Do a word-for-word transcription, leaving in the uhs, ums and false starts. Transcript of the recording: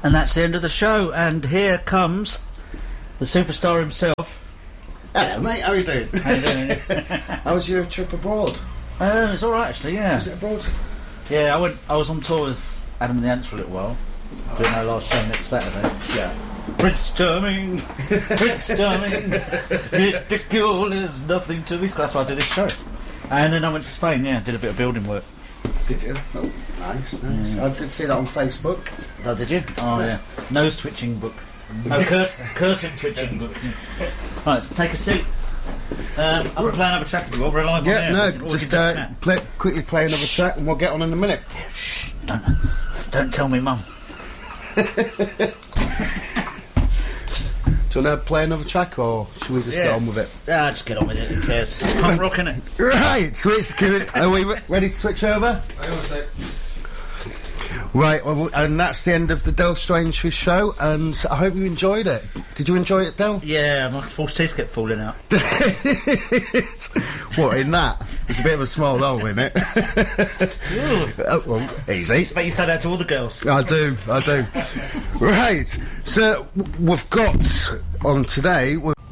And that's the end of the show. And here comes the superstar himself. Hello, mate. How are you doing? How you doing? How was your trip abroad? Uh, it's all right, actually. Yeah. Was it abroad? Yeah, I went. I was on tour with Adam and the Ants for a little while, doing our last show next Saturday. Yeah. Prince Charming, Prince Charming, ridicule is nothing to me. That's why I did this show. And then I went to Spain. Yeah, did a bit of building work. Did you? Oh, nice, nice. Yeah. I did see that on Facebook. Oh, did you? Oh, yeah. Nose twitching book. Oh, cur- curtain twitching book. Right, so take a seat. Um, I'm playing another track with you. We're live Yeah, on no, air. We can just, just uh, chat. play, quickly play another track and we'll get on in a minute. Yeah, shh, don't, don't tell me, Mum. Do you want to play another track or should we just Yeah. get on with it? Ah, just get on with it. Who cares? It's punk rock, innit? Right, switch. Are we re- ready to switch over? I always say. Right, well, and that's the end of the Del Strangefish show, and I hope you enjoyed it. Did you enjoy it, Del? Yeah, my false teeth kept falling out. What, in that? It's a bit of a small hole in it. Oh, well, easy. But you say that to all the girls. I do, I do. Right, so we've got on today, we've